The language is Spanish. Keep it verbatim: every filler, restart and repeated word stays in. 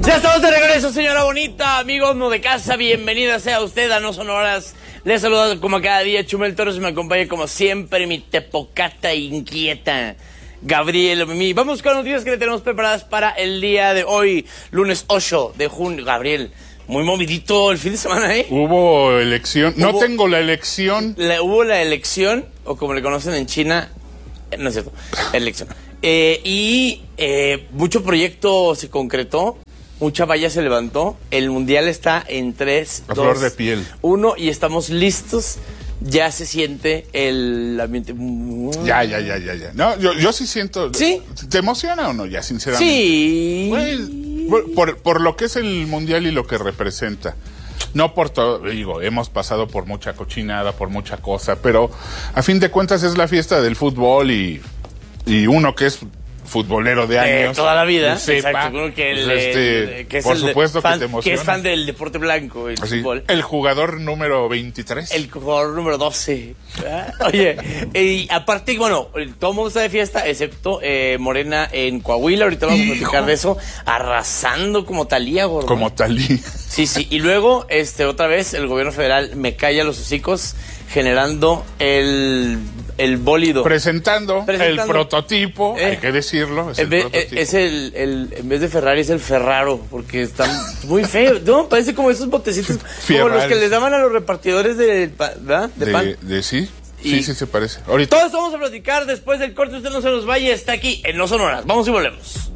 Ya estamos de regreso, señora bonita, amigos no de casa, bienvenida sea usted a No Sonoras. Les saludo como cada día Chumel Torres y me acompaña como siempre mi tepocata inquieta, Gabriel Mimi. Vamos con las noticias que le tenemos preparadas para el día de hoy, lunes ocho de junio. Gabriel, muy movidito el fin de semana, ¿eh? Hubo elección, no Hubo- tengo la elección. La- hubo la elección, o como le conocen en China, eh, no es cierto, elección. Eh, y eh, mucho proyecto se concretó. Mucha valla se levantó. El mundial está en tres, A dos, flor de piel. uno y estamos listos. Ya se siente el ambiente. Ya, ya, ya, ya, ya. No, yo, yo sí siento. ¿Sí? ¿Te emociona o no? Ya, sinceramente. Sí. Pues, por, por, por lo que es el mundial y lo que representa. No por todo, digo, hemos pasado por mucha cochinada, por mucha cosa, pero a fin de cuentas es la fiesta del fútbol y, y uno que es futbolero de De años. toda la vida. sepa, Exacto. Uno que, el, pues, este, el- que es por el de- supuesto fan- que te emociona. Que es fan del deporte blanco, el Así, fútbol. el jugador número veintitrés. El jugador número doce. ¿verdad? Oye, y aparte, bueno, todo el mundo está de fiesta, excepto eh, Morena en Coahuila. Ahorita vamos a platicar Hijo. de eso. Arrasando como Talía, gordo. Como Talí. Sí, sí. Y luego, este, otra vez, el gobierno federal me calla los hocicos generando el, el bólido. Presentando, Presentando. el prototipo, Eh, hay que decirlo, es En el vez, prototipo. es el, el, en vez de Ferrari es el Ferraro, porque están muy feos. No, parece como esos botecitos, como los Ferraris. que les daban a los repartidores de, pa- ¿verdad? de pan. de, de sí, Y- sí, sí se parece. Ahorita. Todo esto vamos a platicar después del corte. Usted no se nos vaya, está aquí en No Sonoras. Vamos y volvemos.